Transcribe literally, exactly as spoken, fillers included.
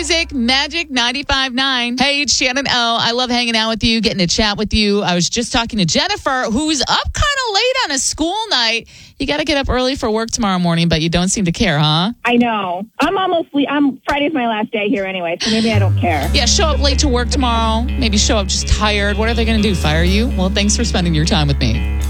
Music Magic ninety-five point nine. Hey, it's Shannon O. I love hanging out with you, getting to chat with you. I was just talking to Jennifer, who's up kind of late on a school night. You got to get up early for work tomorrow morning, but you don't seem to care, huh? I know. I'm almost, I'm Friday's my last day here anyway, so maybe I don't care. Yeah, show up late to work tomorrow. Maybe show up just tired. What are they going to do, fire you? Well, thanks for spending your time with me.